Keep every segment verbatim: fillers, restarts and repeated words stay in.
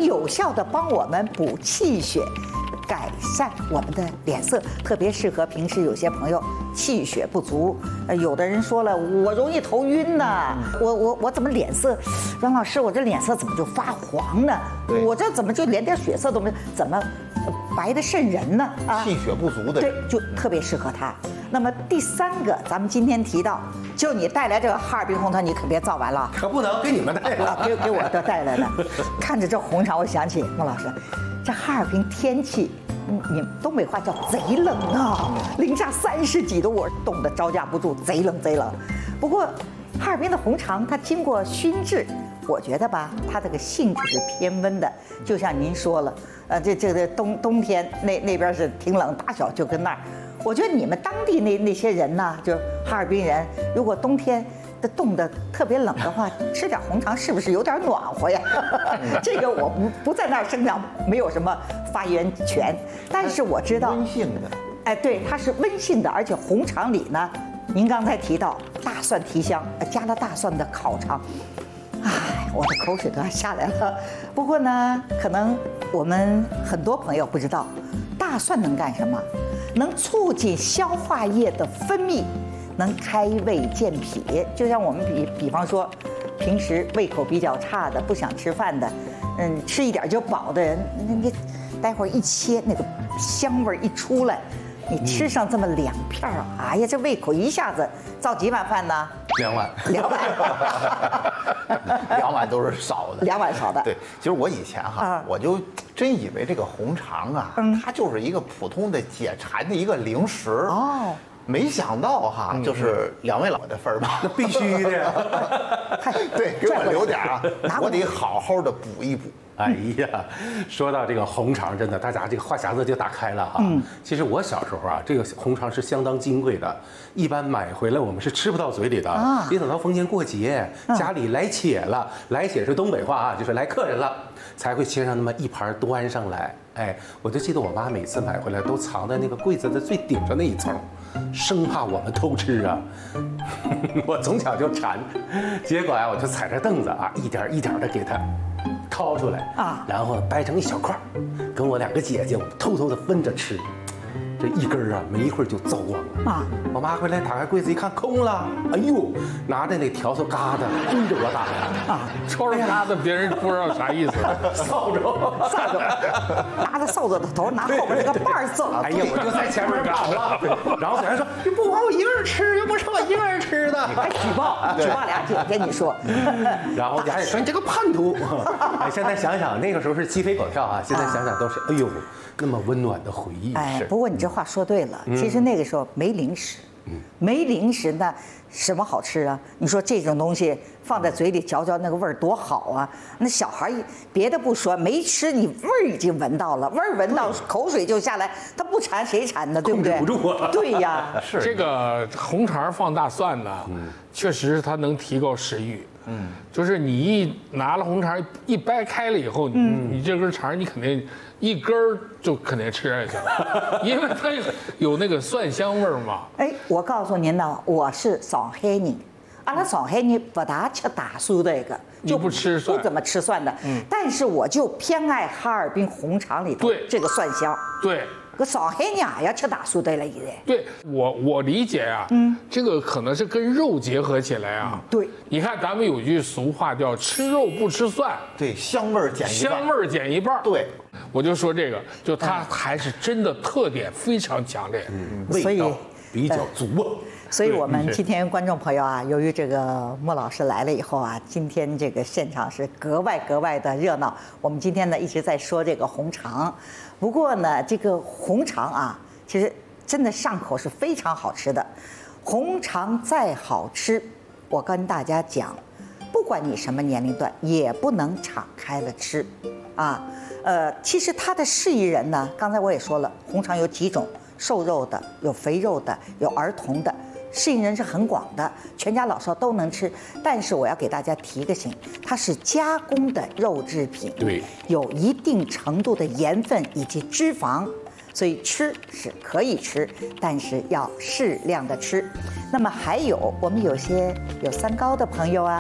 有效的帮我们补气血，改善我们的脸色，特别适合平时有些朋友气血不足。呃，有的人说了，我容易头晕呐，我我我怎么脸色，阮老师，我这脸色怎么就发黄呢？我这怎么就连点血色都没，怎么白的瘆人呢？啊， 气血不足的， 对，就特别适合它。那么第三个，咱们今天提到，就你带来这个哈尔滨红糖，你可别造完了， 可不能给你们带了， 给给我都带来了。看着这红肠，我想起孟老师，这哈尔滨天气。你们东北话叫贼冷啊，零下三十几度，我冻得招架不住，贼冷贼冷。不过，哈尔滨的红肠它经过熏制，我觉得吧，它这个性质是偏温的，就像您说了，呃，这这个冬冬天那那边是挺冷，打小就跟那儿。我觉得你们当地那那些人呢，就是哈尔滨人，如果冬天的冻得特别冷的话，吃点红肠是不是有点暖和呀？这个我不不在那儿生长，没有什么发言权。但是我知道温性的， 哎，对，它是温性的，而且红肠里呢，您刚才提到大蒜提香，加了大蒜的烤肠，哎，我的口水都要下来了。不过呢，可能我们很多朋友不知道，大蒜能干什么？能促进消化液的分泌。能开胃健脾，就像我们比比方说，平时胃口比较差的、不想吃饭的，嗯，吃一点就饱的人，那你待会儿一切，那个香味一出来，你吃上这么两片儿，哎呀，这胃口一下子造几碗饭呢？ 两碗， 两碗， 两碗都是少的， 两碗少的。 对，其实我以前哈，我就真以为这个红肠啊，它就是一个普通的解馋的一个零食哦。没想到哈，就是两位老的份儿吧， 那必须的。 对，给我留点啊，我得好好的补一补。 哎呀，说到这个红肠，真的，大家这个话匣子就打开了哈。嗯，其实我小时候啊，这个红肠是相当金贵的，一般买回来我们是吃不到嘴里的，啊、得等到逢年过节，家里来且了，来且是东北话啊，就是来客人了，才会切上那么一盘端上来。哎，我就记得我妈每次买回来都藏在那个柜子的最顶上那一层，生怕我们偷吃啊。我从小就馋，结果啊，我就踩着凳子啊，一点一点的给它掏出来啊，然后掰成一小块，跟我两个姐姐我们偷偷的分着吃。这一根啊，没一会儿就糟光了啊！我妈回来打开柜子一看，空了。哎呦，拿着那笤帚疙瘩追着我打呀！ 啊，抽着疙瘩，别人不知道啥意思。 扫帚， 扫帚，拿着扫帚的头，拿后边那个把儿走。 哎呀，我就在前面跑了。然后姐说：“你不光我一个人吃，又不是我一个人吃的。” 还举报，举报俩姐姐，你说。 然后家里说：“你这个叛徒！”哎，现在想想，那个时候是鸡飞狗跳啊，现在想想都是哎呦。那么温暖的回忆。 哎，不过你这话说对了，其实那个时候没零食，没零食那什么好吃啊？你说这种东西放在嘴里嚼嚼，那个味儿多好啊！那小孩别的不说，没吃你味儿已经闻到了，味儿闻到口水就下来，他不馋谁馋呢？对不对？ 控制不住啊！ 对呀， 是这个红肠放大蒜呢，确实它能提高食欲。嗯，就是你一拿了红肠一掰开了以后，你你这根肠你肯定一根儿就肯定吃下去了，因为它有那个蒜香味儿嘛。 哎，我告诉您呢，我是上海人，阿拉上海人不大吃大蒜的一个， 就不吃蒜， 不怎么吃蒜的。嗯，但是我就偏爱哈尔滨红肠里头这个蒜香。 对。 个上海人也要吃大蒜的了，现在。 对我我理解啊，嗯，这个可能是跟肉结合起来啊。 嗯、对， 你看咱们有句俗话叫“吃肉不吃蒜”， 对，香味儿减一半， 香味儿减一半。 对， 我就说这个，就它还是真的特点非常强烈， 嗯，味道比较足啊。 所以我们今天观众朋友啊，由于这个莫老师来了以后啊，今天这个现场是格外格外的热闹。我们今天呢一直在说这个红肠，不过呢这个红肠啊，其实真的上口是非常好吃的。红肠再好吃，我跟大家讲，不管你什么年龄段，也不能敞开了吃，啊，呃，其实它的适宜人呢，刚才我也说了，红肠有几种，瘦肉的，有肥肉的，有儿童的。适应人是很广的，全家老少都能吃。但是我要给大家提个醒，它是加工的肉制品， 对， 有一定程度的盐分以及脂肪，所以吃是可以吃，但是要适量的吃。那么还有我们有些有三高的朋友啊，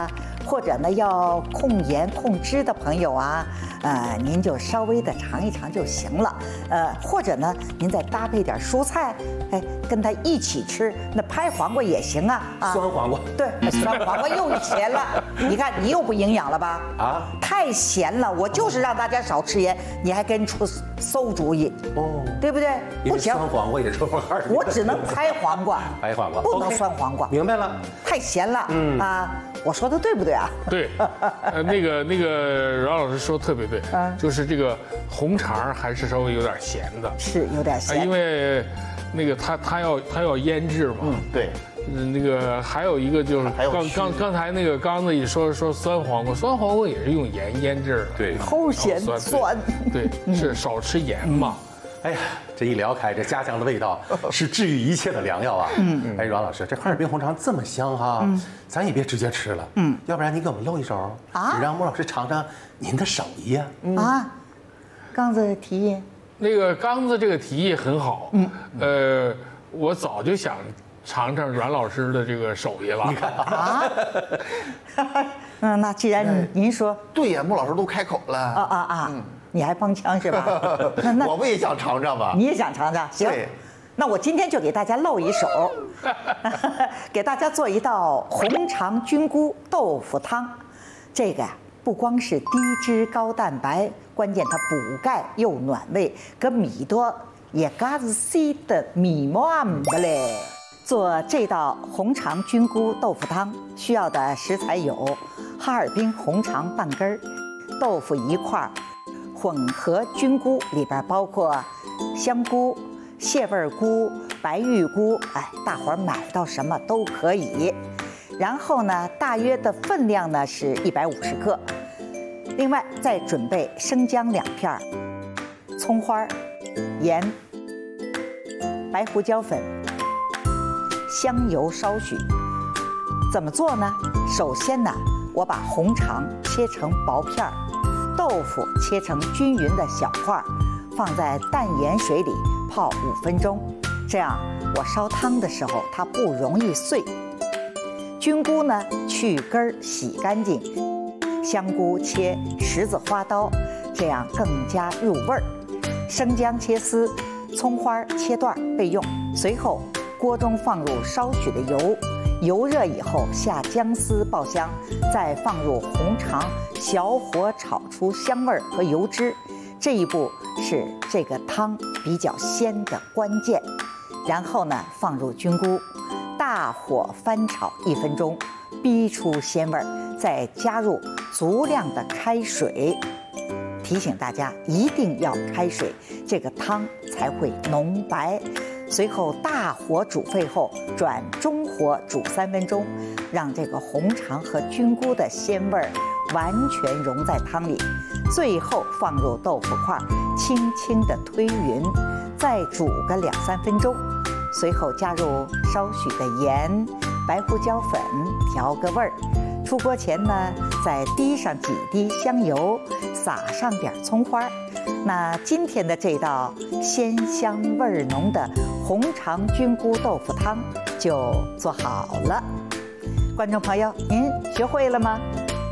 或者呢要控盐控脂的朋友啊，呃，您就稍微的尝一尝就行了。呃，或者呢，您再搭配点蔬菜，哎，跟它一起吃，那拍黄瓜也行啊。啊， 酸黄瓜。 对，酸黄瓜又咸了，你看你又不营养了吧？啊，太咸了，我就是让大家少吃盐，你还跟出馊主意哦，对不对？不行， 酸黄瓜也是黄瓜。 我只能拍黄瓜， 拍黄瓜， 不能酸黄瓜。 明白了， 太咸了。嗯啊，我说的对不对啊？ 对，呃，那个那个阮老师说特别对，就是这个红肠还是稍微有点咸的， 是有点咸， 因为那个它它要它要腌制嘛。 嗯，对。 嗯，那个还有一个就是刚刚刚才那个刚子一说说酸黄瓜，酸黄瓜也是用盐腌制的， 对， 齁咸酸， 对，是少吃盐嘛。 哎呀，这一聊开，这家乡的味道是治愈一切的良药啊！嗯，哎，阮老师，这哈尔滨红肠这么香哈，嗯，咱也别直接吃了，嗯，要不然你给我们露一手啊，让穆老师尝尝您的手艺呀。 啊，刚子提议， 那个刚子这个提议很好，嗯，呃，我早就想尝尝阮老师的这个手艺了。你看啊， 嗯，那既然您说， 对呀，穆老师都开口了，啊啊啊。你还帮腔是吧？ 我不也想尝尝吧？ 你也想尝尝？行，那我今天就给大家露一手，给大家做一道红肠菌菇豆腐汤。这个呀，不光是低脂高蛋白，关键它补钙又暖胃，跟米多也嘎子西的米馍的嘞。做这道红肠菌菇豆腐汤需要的食材有哈尔滨红肠半根儿，豆腐一块儿。混合菌菇里边包括香菇、蟹味菇、白玉菇，哎，大伙儿买到什么都可以。然后呢，大约的分量呢是一百五十克。另外再准备生姜两片，葱花、盐、白胡椒粉、香油少许。怎么做呢？首先呢，我把红肠切成薄片儿。豆腐切成均匀的小块，放在淡盐水里泡五分钟，这样我烧汤的时候它不容易碎。菌菇呢，去根儿洗干净，香菇切十字花刀，这样更加入味儿。生姜切丝，葱花切段备用。随后锅中放入少许的油，油热以后下姜丝爆香，再放入红肠，小火炒出香味和油脂。这一步是这个汤比较鲜的关键。然后呢，放入菌菇，大火翻炒一分钟，逼出鲜味，再加入足量的开水。提醒大家一定要开水，这个汤才会浓白。随后大火煮沸后，转中火煮三分钟，让这个红肠和菌菇的鲜味儿完全融在汤里。最后放入豆腐块，轻轻地推匀，再煮个两三分钟。随后加入少许的盐、白胡椒粉，调个味儿。出锅前呢，再滴上几滴香油，撒上点葱花。那今天的这道鲜香味浓的红肠菌菇豆腐汤就做好了。观众朋友，您学会了吗？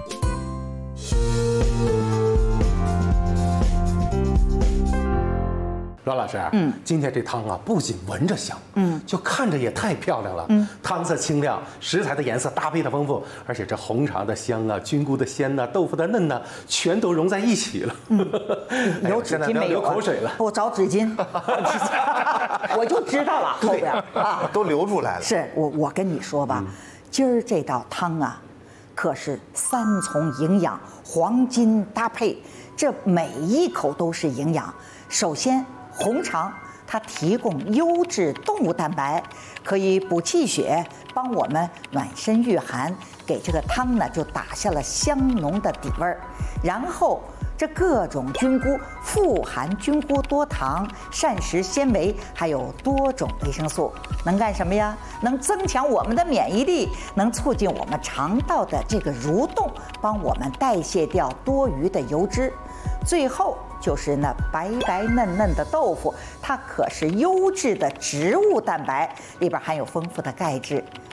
阮老师，嗯，今天这汤啊，不仅闻着香，嗯，就看着也太漂亮了，嗯，汤色清亮，食材的颜色搭配的丰富，而且这红肠的香啊，菌菇的鲜呐、啊，豆腐的嫩呐、啊，全都融在一起了。嗯、 有纸巾没有、啊？ 流口水了。 我找纸巾，我就知道了，后边啊都流出来了。 是我，我跟你说吧，嗯、今儿这道汤啊，可是三重营养，黄金搭配，这每一口都是营养。首先。红肠它提供优质动物蛋白，可以补气血，帮我们暖身御寒，给这个汤呢就打下了香浓的底味儿。然后这各种菌菇富含菌菇多糖、膳食纤维，还有多种维生素，能干什么呀？能增强我们的免疫力，能促进我们肠道的这个蠕动，帮我们代谢掉多余的油脂。最后就是那白白嫩嫩的豆腐，它可是优质的植物蛋白，里边含有丰富的钙质。